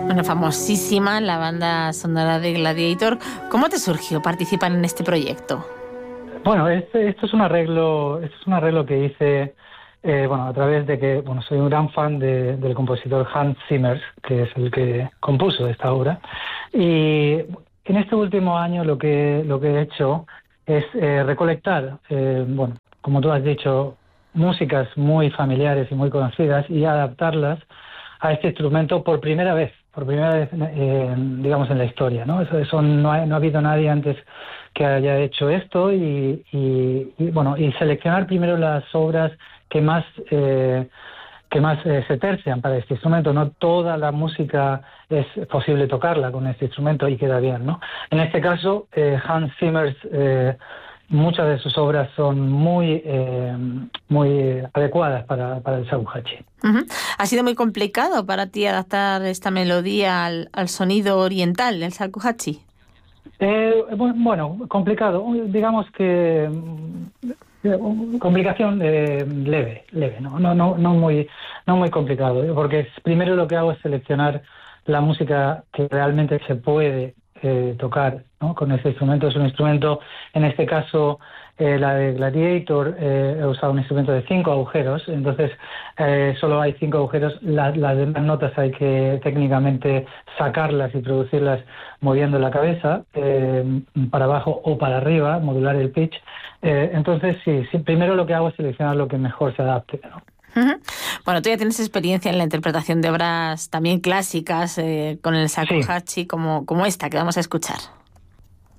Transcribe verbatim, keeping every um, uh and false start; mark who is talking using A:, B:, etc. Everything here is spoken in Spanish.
A: Bueno, famosísima la banda sonora de Gladiator. ¿Cómo te surgió participar en este proyecto?
B: Bueno, este, esto es un arreglo, esto es un arreglo que hice, eh, bueno, a través de que, bueno, soy un gran fan de, del compositor Hans Zimmer, que es el que compuso esta obra. Y en este último año lo que lo que he hecho es eh, recolectar, eh, bueno, como tú has dicho, músicas muy familiares y muy conocidas y adaptarlas a este instrumento por primera vez, por primera vez, eh, digamos, en la historia, ¿no? Eso, eso no, ha, no ha habido nadie antes que haya hecho esto y, y, y bueno, y seleccionar primero las obras que más eh, que más eh, se tercian para este instrumento. No toda la música es posible tocarla con este instrumento y queda bien, ¿no? En este caso, eh, Hans Zimmer, eh, muchas de sus obras son muy eh, muy adecuadas para, para el shakuhachi.
A: Uh-huh. ¿Ha sido muy complicado para ti adaptar esta melodía al, al sonido oriental del shakuhachi?
B: Eh, bueno, complicado. Digamos que complicación eh, leve, leve, no, no, no, no muy, no muy complicado, porque primero lo que hago es seleccionar la música que realmente se puede eh, tocar, ¿no? Con este instrumento. Es un instrumento, en este caso, eh, la de Gladiator, eh, he usado un instrumento de cinco agujeros, entonces eh, solo hay cinco agujeros. La, las demás notas hay que técnicamente sacarlas y producirlas moviendo la cabeza eh, para abajo o para arriba, modular el pitch. Eh, entonces, sí, sí, primero lo que hago es seleccionar lo que mejor se adapte, ¿no?
A: Uh-huh. Bueno, tú ya tienes experiencia en la interpretación de obras también clásicas eh, con el shakuhachi, sí, como, como esta que vamos a escuchar.